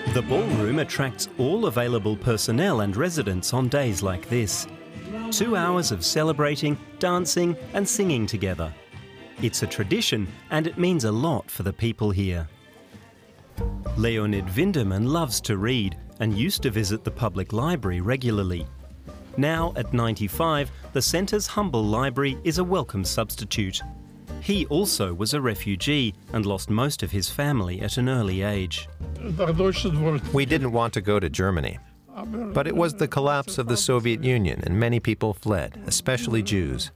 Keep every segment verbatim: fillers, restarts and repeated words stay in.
The ballroom attracts all available personnel and residents on days like this. Two hours of celebrating, dancing and singing together. It's a tradition and it means a lot for the people here. Leonid Vinderman loves to read and used to visit the public library regularly. Now, at ninety-five, the centre's humble library is a welcome substitute. He also was a refugee and lost most of his family at an early age. We didn't want to go to Germany, but it was the collapse of the Soviet Union and many people fled, especially Jews.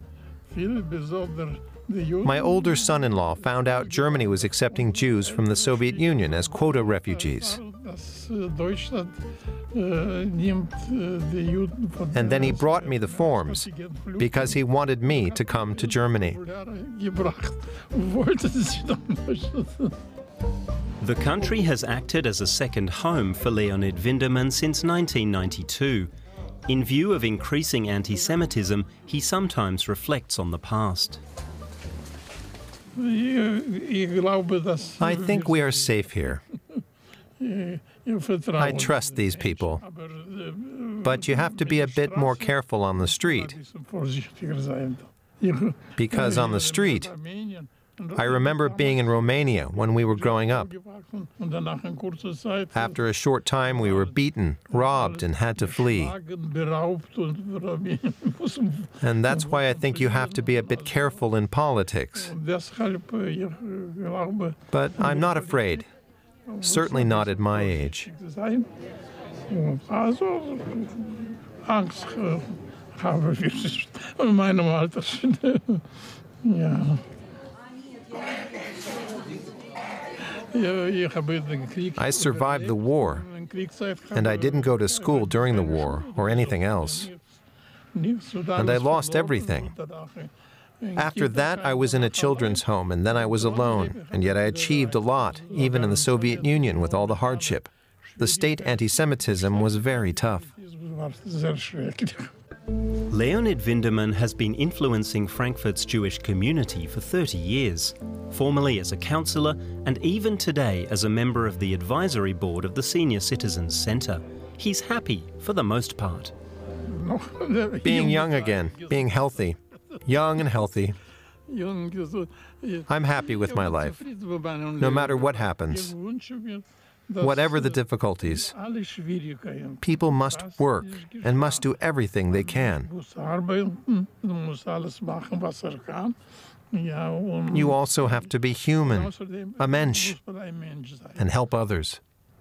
My older son-in-law found out Germany was accepting Jews from the Soviet Union as quota refugees. And then he brought me the forms because he wanted me to come to Germany. The country has acted as a second home for Leonid Vinderman since nineteen ninety-two. In view of increasing anti-Semitism, he sometimes reflects on the past. I think we are safe here. I trust these people. But you have to be a bit more careful on the street. Because on the street, I remember being in Romania when we were growing up. After a short time, we were beaten, robbed, and had to flee. And that's why I think you have to be a bit careful in politics. But I'm not afraid. Certainly not at my age. I survived the war, and I didn't go to school during the war or anything else. And I lost everything. After that, I was in a children's home, and then I was alone, and yet I achieved a lot, even in the Soviet Union with all the hardship. The state anti-Semitism was very tough. Leonid Vinderman has been influencing Frankfurt's Jewish community for thirty years, formerly as a councillor and even today as a member of the advisory board of the Senior Citizens Centre. He's happy for the most part. Being young again, being healthy, young and healthy. I'm happy with my life, no matter what happens. Whatever the difficulties, people must work and must do everything they can. You also have to be human, a mensch, and help others.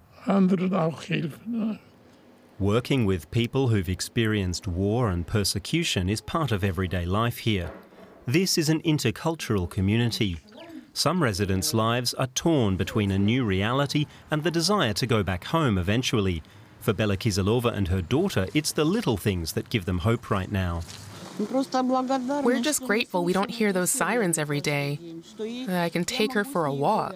Working with people who've experienced war and persecution is part of everyday life here. This is an intercultural community. Some residents' lives are torn between a new reality and the desire to go back home eventually. For Bella Kizilova and her daughter, it's the little things that give them hope right now. We're just grateful we don't hear those sirens every day. I can take her for a walk.